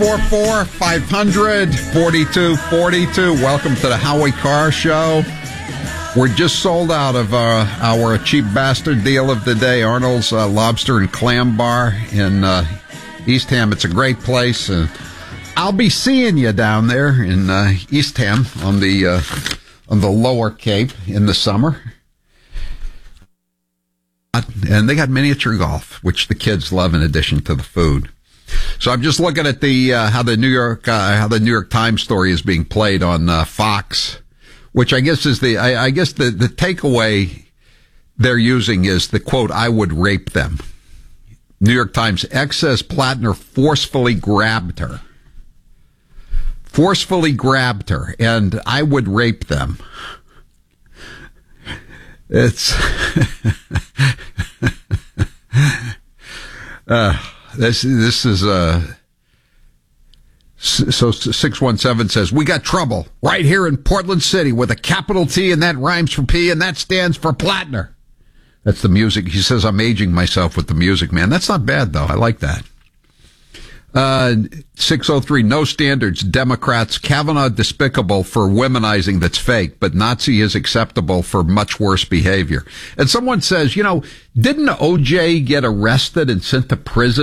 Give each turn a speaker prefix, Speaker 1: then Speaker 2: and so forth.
Speaker 1: 44500-4242. Welcome to the Howie Carr Show. We're just sold out of our cheap bastard deal of the day, Arnold's Lobster and Clam Bar in Eastham. It's a great place. I'll be seeing you down there in Eastham on the Lower Cape in the summer. And they got miniature golf, which the kids love in addition to the food. So I'm just looking at how the New York Times story is being played on Fox, which I guess is the takeaway they're using is the quote, "I would rape them." New York Times, X says Plattner forcefully grabbed her, and I would rape them. It's This is so 617 says, we got trouble right here in Portland City with a capital T, and that rhymes for P, and that stands for Plattner. That's the music. He says, I'm aging myself with the music, man. That's not bad, though. I like that. 603, no standards. Democrats, Kavanaugh despicable for womanizing that's fake, but Nazi is acceptable for much worse behavior. And someone says, didn't OJ get arrested and sent to prison